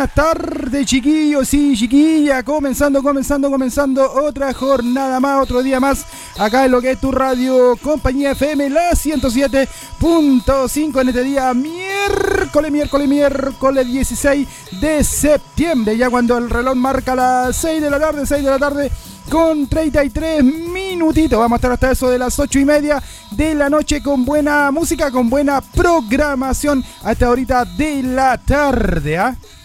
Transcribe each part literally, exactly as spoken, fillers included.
buenas tardes, chiquillos y chiquillas. Comenzando, comenzando, comenzando otra jornada más, otro día más, acá en lo que es tu radio Compañía F M, la ciento siete punto cinco, en este día miércoles, miércoles, miércoles dieciséis de septiembre, ya cuando el reloj marca las seis de la tarde, seis de la tarde con treinta y tres minutitos. Vamos a estar hasta eso de las ocho y media de la noche con buena música, con buena programación hasta ahorita de la tarde, ¿ah? ¿eh?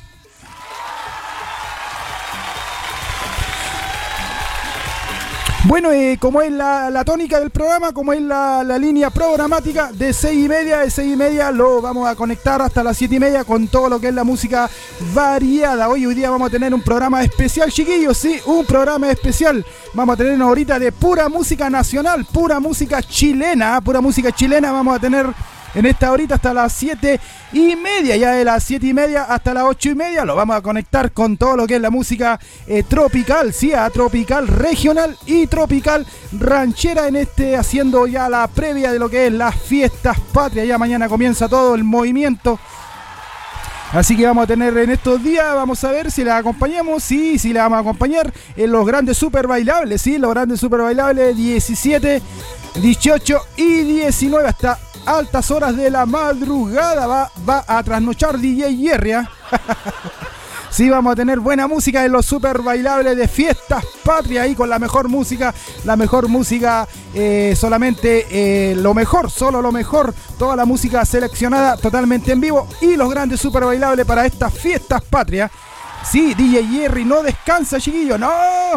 Bueno, eh, como es la, la tónica del programa, como es la, la línea programática, de seis y media, de seis y media lo vamos a conectar hasta las siete y media con todo lo que es la música variada. Hoy, hoy día vamos a tener un programa especial, chiquillos, sí, un programa especial. Vamos a tener una horita de pura música nacional, pura música chilena, pura música chilena vamos a tener en esta horita hasta las siete y media, ya de las siete y media hasta las ocho y media lo vamos a conectar con todo lo que es la música eh, tropical, sí, a tropical regional y tropical ranchera, en este haciendo ya la previa de lo que es las fiestas patrias. Ya mañana comienza todo el movimiento, así que vamos a tener en estos días, vamos a ver si la acompañamos, sí, sí la vamos a acompañar en los grandes super bailables, sí, los grandes super bailables diecisiete, dieciocho y diecinueve hasta altas horas de la madrugada va, va a trasnochar D J Jerry, ¿eh? Sí, vamos a tener buena música en los super bailables de fiestas patrias, ahí con la mejor música, la mejor música, eh, solamente eh, lo mejor, solo lo mejor, toda la música seleccionada totalmente en vivo y los grandes super bailables para estas fiestas patrias. Sí, D J Jerry no descansa, chiquillo, no.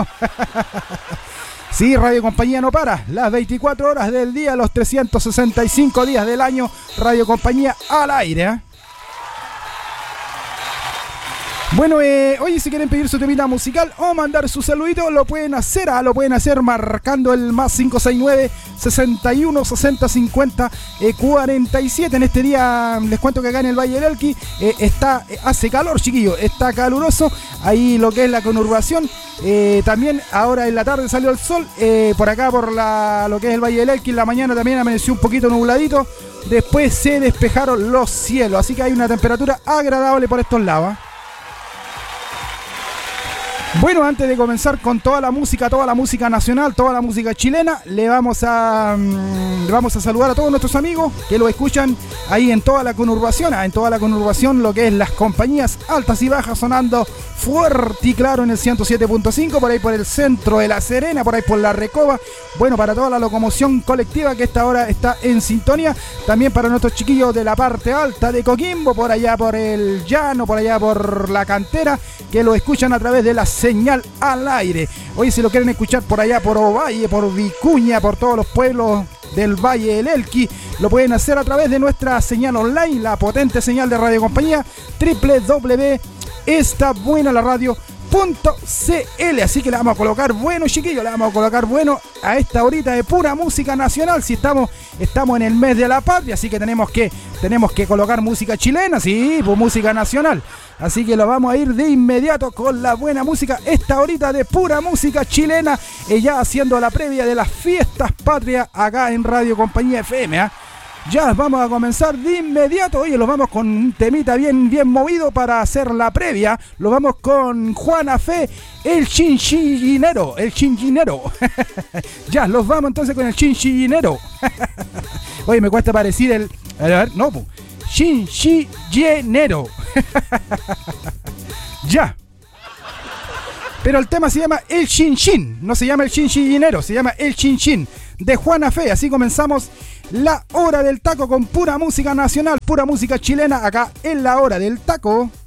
Sí, Radio Compañía no para, las veinticuatro horas del día, los trescientos sesenta y cinco días del año, Radio Compañía al aire, ¿eh? Bueno, eh, oye, si quieren pedir su temita musical o mandar su saludito, lo pueden hacer, ¿ah? Lo pueden hacer marcando el más cinco seis nueve, sesenta y uno, sesenta, cincuenta, eh, cuarenta y siete. En este día les cuento que acá en el Valle del Elqui eh, está, eh, hace calor, chiquillos, está caluroso, ahí lo que es la conurbación, eh, también ahora en la tarde salió el sol, eh, por acá por la, lo que es el Valle del Elqui, en la mañana también amaneció un poquito nubladito, después se despejaron los cielos, así que hay una temperatura agradable por estos lados, ¿eh? Bueno, antes de comenzar con toda la música, toda la música nacional, toda la música chilena, le vamos a mmm, le vamos a saludar a todos nuestros amigos que lo escuchan ahí en toda la conurbación, en toda la conurbación, lo que es las compañías altas y bajas sonando fuerte y claro en el ciento siete punto cinco, por ahí por el centro de La Serena, por ahí por la Recoba. Bueno, para toda la locomoción colectiva que esta hora está en sintonía, también para nuestros chiquillos de la parte alta de Coquimbo, por allá por el llano, por allá por la cantera, que lo escuchan a través de la señal al aire. Hoy si lo quieren escuchar por allá por Ovalle, por Vicuña, por todos los pueblos del Valle del Elqui, lo pueden hacer a través de nuestra señal online, la potente señal de Radio Compañía, doble u doble u doble u punto esta buena la radio punto c l. Así que le vamos a colocar bueno, chiquillos, le vamos a colocar bueno a esta horita de pura música nacional. Si estamos estamos en el mes de la patria, así que tenemos que tenemos que colocar música chilena, sí, pues música nacional. Así que lo vamos a ir de inmediato con la buena música, esta horita de pura música chilena, eh, ya haciendo la previa de las fiestas patrias acá en Radio Compañía F M, ¿eh? Ya vamos a comenzar de inmediato. Oye, los vamos con un temita bien, bien movido para hacer la previa. Lo vamos con Juana Fe, el chinchillinero, el chinchillinero. Ya, los vamos entonces con el chinchillinero. Oye, me cuesta parecer el... A ver, no, pues. Chinchillinero. Ya. Pero el tema se llama El Chinchín, no se llama El Chinchillinero, se llama El Chinchín, de Juana Fe. Así comenzamos la hora del taco con pura música nacional, pura música chilena, acá en la hora del taco.